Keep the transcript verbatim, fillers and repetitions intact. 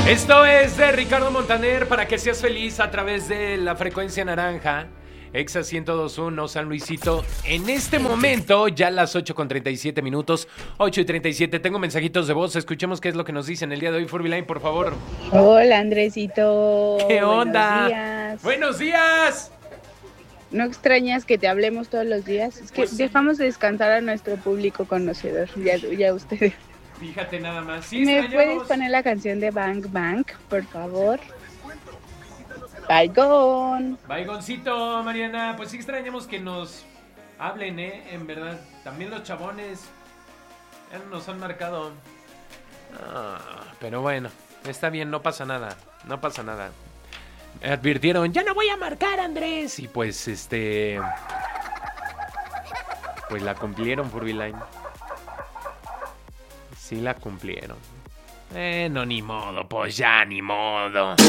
Esto es de Ricardo Montaner para que seas feliz a través de la frecuencia naranja. Exa ciento dos punto uno San Luisito. En este momento, ya las ocho con treinta y siete minutos, ocho y treinta y siete. Tengo mensajitos de voz. Escuchemos qué es lo que nos dicen el día de hoy. Furby Line, por favor. Hola, Andresito. ¿Qué onda? Buenos días. ¡Buenos días! ¿No extrañas que te hablemos todos los días? Es que Pues sí. Dejamos de descansar a nuestro público conocedor. Ya, ya ustedes. Fíjate nada más. Sí, ¿Me extrañamos. puedes poner la canción de Bang Bang, por favor? Baigón. Baigoncito, Mariana. Pues sí extrañamos que nos hablen, ¿eh? En verdad. También los chabones ya nos han marcado. Ah, pero bueno, está bien, no pasa nada. No pasa nada. Me advirtieron, ya no voy a marcar, Andrés. Y pues, este... pues la cumplieron, Furby Line. Sí la cumplieron. Eh, no, ni modo, pues ya, ni modo.